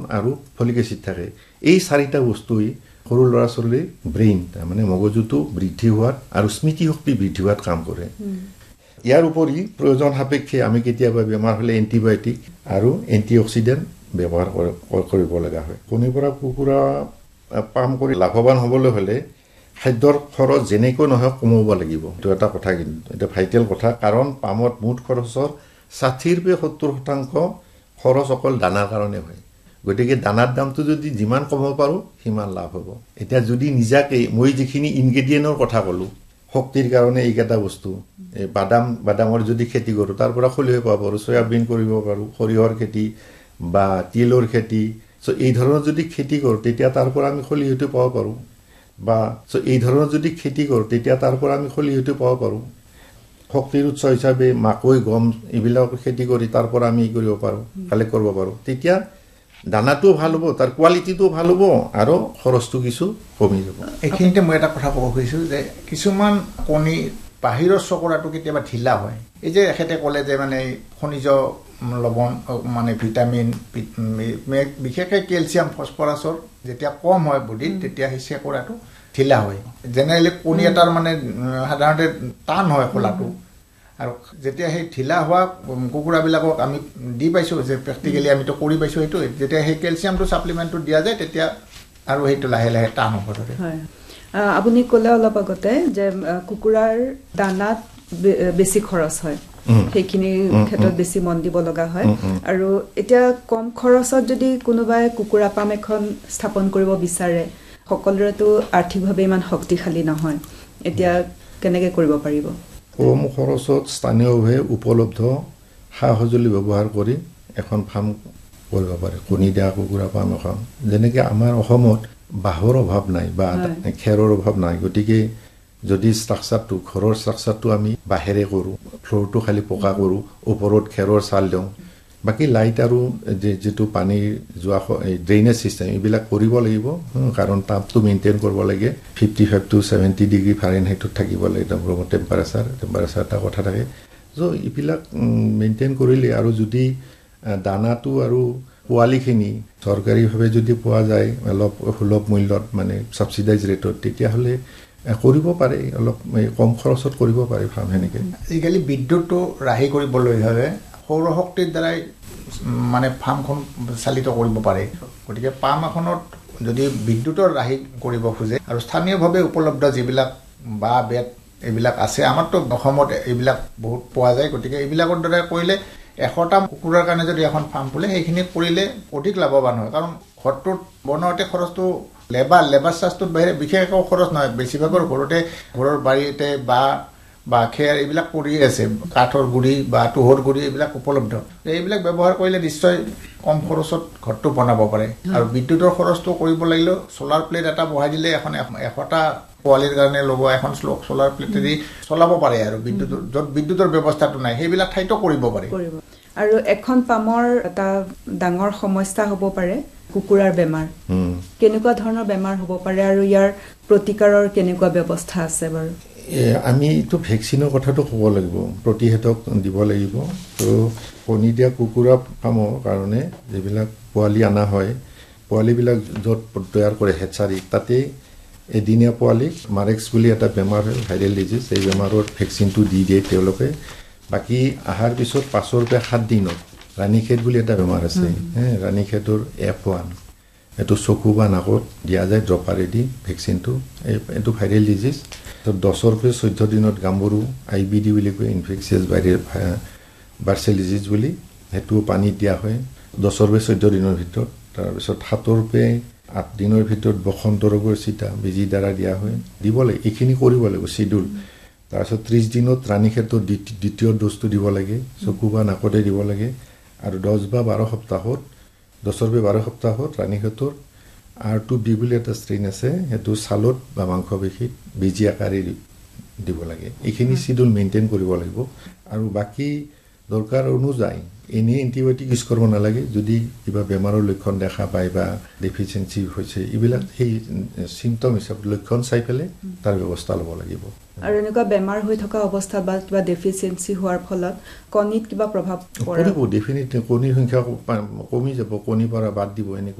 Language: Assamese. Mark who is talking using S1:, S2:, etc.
S1: আৰু ফলিক এচিড থাকে এই চাৰিটা বস্তুই সৰু ল'ৰা ছোৱালীৰ ব্ৰেইন মানে মগজুটো বৃদ্ধি হোৱাত আৰু স্মৃতি শক্তি বৃদ্ধি হোৱাত কাম কৰে ইয়াৰ উপৰি প্ৰয়োজন সাপেক্ষে আমি কেতিয়াবা বেমাৰ হলে এন্টিবায়োটিক আৰু এন্টিঅক্সিডেন্ট ব্যৱহাৰ কৰিব লগা হয় কণীৰ পৰা কুকুৰা পাম কৰি লাভৱান হ'বলৈ হলে খাদ্যৰ খৰচ যেনেকৈ নহয় কমাব লাগিব এইটো এটা কথা কিন্তু এটা ভাইটেল কথা কাৰণ পামত মুঠ খৰচৰ 60-70% খৰচ অকল দানাৰ কাৰণে হয় গতিকে দানাৰ দামটো যদি যিমান কমাব পাৰো সিমান লাভ হ'ব এতিয়া যদি নিজাকে মই যিখিনি ইনগ্ৰেডিয়েন্টৰ কথা ক'লো শক্তিৰ কাৰণে এইকেইটা বস্তু এই বাদামৰ যদি খেতি কৰো তাৰ পৰা খলিহ পাব পাৰো সয়াবিন কৰিব পাৰো সৰিয়হৰ খেতি বা তিলৰ খেতি সো এই ধৰণৰ যদি খেতি কৰো তেতিয়া তাৰ পৰা আমি খলিহটো পাব পাৰো বা সো এই ধৰণৰ যদি খেতি কৰো তেতিয়া তাৰ পৰা আমি খলিহটো পাব পাৰো শক্তিৰ উৎস হিচাপে মাকৈ গম এইবিলাক খেতি কৰি তাৰ পৰা আমি কৰিব পাৰো কালেক্ট কৰিব পাৰো তেতিয়া দানাটো ভাল হ'ব তাৰ কোৱালিটিটো ভাল হ'ব আৰু খৰচটো কিছু কমি যাব
S2: এখিনিতে মই এটা কথা ক'ব খুজিছো যে কিছুমান কণী বাহিৰৰ চকৰাটো কেতিয়াবা ঢিলা হয় এই যে এখেতে ক'লে যে মানে খনিজ লৱণ মানে ভিটামিন বিশেষকৈ কেলছিয়াম ফসফৰাছৰ যেতিয়া কম হয় বডিত তেতিয়া সেই চকৰাটো ঢিলা হয় জেনেৰেলি কণী এটাৰ মানে সাধাৰণতে টান হয় খোলাটো আৰু যেতিয়া সেই ঢিলা হোৱা কুকুৰাবিলাকক আমি দি পাইছো যে প্ৰেক্টিক্যালি আমিতো কৰি পাইছো এইটো যেতিয়া সেই কেলছিয়ামটো সাপ্লিমেন্টটো দিয়া যায় তেতিয়া আৰু সেইটো লাহে লাহে টান হ'ব ধৰে
S3: হয় আপুনি ক'লে অলপ আগতে যে কুকুৰাৰ দানাত বেছি খৰচ হয় সেইখিনি ক্ষেত্ৰত বেছি মন দিব লগা হয় আৰু এতিয়া কম খৰচত যদি কোনোবাই কুকুৰা পাম এখন স্থাপন কৰিব বিচাৰে সকলোৰেতো আৰ্থিকভাৱে ইমান শক্তিশালী নহয় এতিয়া কেনেকৈ কৰিব পাৰিব
S1: কম খৰচত স্থানীয়ভাৱে উপলব্ধ সা-সঁজুলি ব্যৱহাৰ কৰি এখন ফাৰ্ম কৰিব পাৰে কণী দিয়া কুকুৰা ফাৰ্ম এখন যেনেকৈ আমাৰ অসমত বাঁহৰ অভাৱ নাই বা খেৰৰ অভাৱ নাই গতিকে যদি ষ্ট্ৰাকচাৰটো ঘৰৰ ষ্ট্ৰাকচাৰটো আমি বাহিৰে কৰোঁ ফ্ল'ৰটো খালি পকা কৰোঁ ওপৰত খেৰৰ চাল দিওঁ বাকি লাইট আৰু যেটো পানীৰ যোৱা ড্ৰেইনেজ সিস্টেম এইবিলাক কৰিব লাগিব কাৰণ তাপটো মেইনটেইন কৰিব লাগে 55 to 70 ডিগ্ৰী ফাৰেনহাইটত থাকিব লাগে ৰুমৰ টেম্পাৰেচাৰ এটা কথা থাকে সো এইবিলাক মেইনটেইন কৰিলে আৰু যদি দানাটো আৰু পোৱালিখিনি চৰকাৰীভাৱে যদি পোৱা যায় অলপ সুলভ মূল্যত মানে সাবসিডাইজ ৰেটত তেতিয়াহ'লে কৰিব পাৰে অলপ কম খৰচত কৰিব পাৰে ফাৰ্ম হেনেকে
S2: আজিকালি বিদ্যুৎটো ৰাহি কৰিবলৈ হ'লে সৌৰ শক্তিৰ দ্বাৰাই মানে ফাৰ্মখন চালিত কৰিব পাৰে গতিকে পাম এখনত যদি বিদ্যুৎৰ ৰাহি কৰিব খোজে আৰু স্থানীয়ভাৱে উপলব্ধ যিবিলাক বা বেত এইবিলাক আছে আমাৰতো অসমত এইবিলাক বহুত পোৱা যায় গতিকে এইবিলাকৰ দ্বাৰা কৰিলে 100টা কুকুৰাৰ কাৰণে যদি এখন ফাৰ্ম খোলে সেইখিনি কৰিলে অধিক লাভৱান হয় কাৰণ ঘৰটোত বনোৱাতে খৰচটো লেবাৰ চাৰ্জটোত বাহিৰে বিশেষ একো খৰচ নহয় বেছিভাগৰ ঘৰতে ঘৰৰ বাৰীতে বা খেৰ এইবিলাক পৰি আছে কাঠৰ গুড়ি বা তুহৰ গুড়ি এইবিলাক উপলব্ধ এইবিলাক ব্যৱহাৰ কৰিলে নিশ্চয় কম খৰচত ঘৰটো বনাব পাৰে আৰু বিদ্যুৎৰ খৰচটো কৰিব লাগিলে সোলাৰ প্লেট এটা বহাই দিলে এখন 100টা পোৱালিৰ কাৰণে লব এখন সোলাৰ প্লেট দি চলাব পাৰে আৰু বিদ্যুৎৰ ব্যৱস্থাটো নাই সেইবিলাক ঠাইতো কৰিব পাৰে
S3: আৰু এখন পামৰ এটা ডাঙৰ সমস্যা হ'ব পাৰে কুকুৰাৰ বেমাৰ কেনেকুৱা ধৰণৰ বেমাৰ হ'ব পাৰে আৰু ইয়াৰ প্ৰতিকাৰৰ কেনেকুৱা ব্যৱস্থা আছে বাৰু
S1: আমি তো ভ্যাকচিনৰ কথাটো ক'ব লাগিব প্ৰতিষেধক দিব লাগিব তো কণী দিয়া কুকুৰা ফাৰ্মৰ কাৰণে যিবিলাক পোৱালি আনা হয় পোৱালিবিলাক য'ত তৈয়াৰ কৰে হেচাৰী তাতে এদিনীয়া পোৱালি মাৰেক্স বুলি এটা বেমাৰ হয় ভাইৰেল ডিজিজ এই বেমাৰৰ ভ্যাকচিনটো দি দিয়ে তেওঁলোকে বাকি আহাৰ পিছত 5 পৰা 7 দিনত ৰাণীখেত বুলি এটা বেমাৰ আছে ৰাণীখেতৰ F1 এটো চকু বা নাকত দিয়া যায় ড্ৰপাৰেদি ভ্যাকচিনটো এটো ভাইৰেল ডিজিজ তো 10 পৰা 14 দিনত গাম্বৰু আইবিডি বুলি কয় ইনফেকচিয়াছ ভাইৰেল ডিজিজ বুলি হেতু পানী দিয়া হয় 10 পৰা 14 দিনৰ ভিতৰত তাৰ পিছত 7 পৰা 8 দিনৰ ভিতৰত বসন্ত ৰোগৰ চিটা বেজি দ্বাৰা দিয়া হয় দিব লাগে এইখিনি কৰিব লাগিব শিডিউল তাৰপিছত 30 দিনত ৰাণীখেতৰ দ্বিতীয় ডোজটো দিব লাগে চকু বা নাকতে দিব লাগে আৰু 10 বা 12 সপ্তাহত 10 বা 12 সপ্তাহত ৰাণীখেতৰ R2B বুলি এটা ষ্ট্ৰেইন আছে হেতু সালত বা মাংসপেশীত বেজি আকাৰে দিব লাগে এইখিনি শিডিউল মেইনটেইন কৰিব লাগিব আৰু বাকি দৰকাৰ অনুযায়ী এনে এন্টিবায়োটিক ইউজ কৰিব নালাগে যদি কিবা বেমাৰৰ লক্ষণ দেখা পায় বা ডেফিচিয়েন্সি হৈছে এইবিলাক সেই সিম্পটম হিচাপে লক্ষণ চাই পেলে তাৰ ব্যৱস্থা ল'ব লাগিব
S3: আৰু এনেকুৱা বেমাৰ হৈ থকা অৱস্থাত বা কিবা ডেফিচিয়েন্সি হোৱাৰ ফলত কণীত কিবা প্ৰভাৱ
S1: পৰিব ডেফিনেটলি কণীৰ সংখ্যা কমি যাব কণী পৰা বাদ দিব